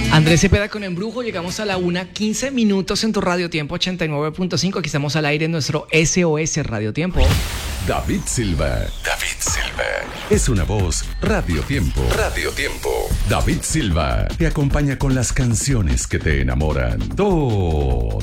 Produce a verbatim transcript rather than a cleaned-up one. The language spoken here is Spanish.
Andrés Cepeda con Embrujo, llegamos a la una, quince minutos en tu Radio Tiempo ochenta y nueve punto cinco. Aquí estamos al aire en nuestro S O S Radio Tiempo. David Silva. David Silva. Es una voz Radio Tiempo. Radio Tiempo. David Silva te acompaña con las canciones que te enamoran. Todo